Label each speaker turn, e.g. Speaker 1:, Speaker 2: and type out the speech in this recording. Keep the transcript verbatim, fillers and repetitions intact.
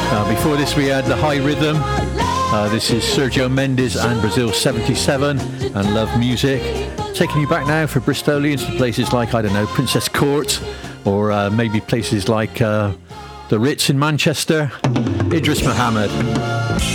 Speaker 1: Uh, before this we had the High Rhythm. Uh, this is Sergio Mendes and Brazil seventy-seven and Love Music. Taking you back now for Bristolians to places like, I don't know, Princess Court, or uh, maybe places like uh, the Ritz in Manchester. Idris Muhammad.